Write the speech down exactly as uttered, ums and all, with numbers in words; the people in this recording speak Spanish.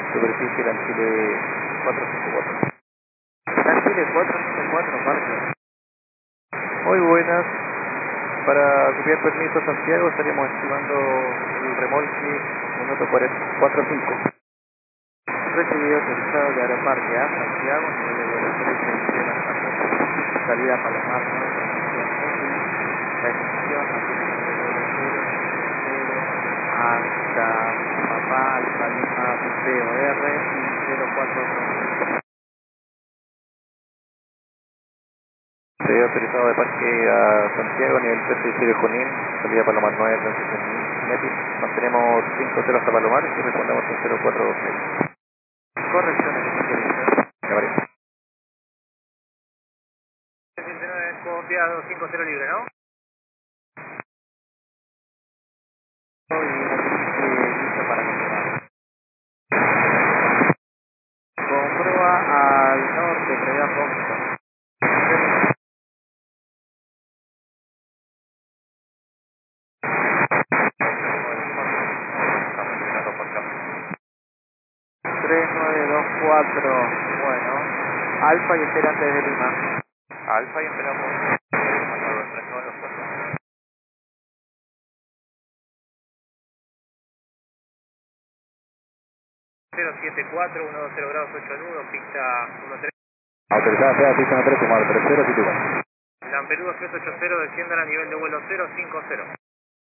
Superficie Chile cuatro cinco cuatro. Chile cuatro cinco cuatro, Parque. Muy buenas. Para copiar permiso a Santiago estaríamos estimando el remolque minuto cuatro cinco. Recibido autorizado de Aeroparque a Santiago, nivel de vuelo cero seis cero hasta salida Palomar nueve, transmisión útil, la ejecución mantiene el nivel de vuelo cero cero hasta Papá Alfa Lima P O R y cero cuatro nueve. Sería autorizado de parque a Santiago, nivel tres seis cero Junín, salida Palomar nueve, transición Metis. Mantenemos cinco cero hasta Palomar y respondemos en cero cuatro dos seis. Corrección de ejecución. Me parece. setenta y nueve confiado, cinco cero libre, ¿no? Y eh, listo para continuar. Comprueba al norte, previa Boston. tres nueve dos cuatro, bueno. Alfa y espera antes de Lima. Alfa y esperamos tres nueve dos cuatro. cero siete cuatro, uno dos cero grados ocho nudos, pista uno tres. Autorizada sea pista uno tres, tomar tres cero, titular. Lampedusa tres ocho cero, desciendan a nivel de vuelo cero cinco cero.